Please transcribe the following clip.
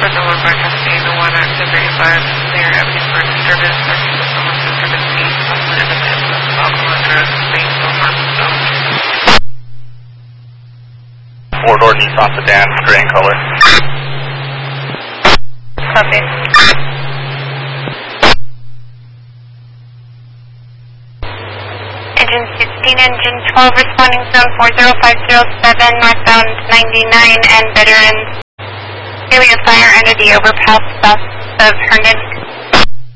For the one broadcasting, the one at 1035, they are asking for disturbance. Their system on disturbance fees, also in the past of Falcon Road, Space, no harm, no. 4-door Nissan sedan, gray in color. Copy. Engine 16, engine 12, responding zone 40507, northbound 99, and veterans. Area fire under the overpass south of Herndon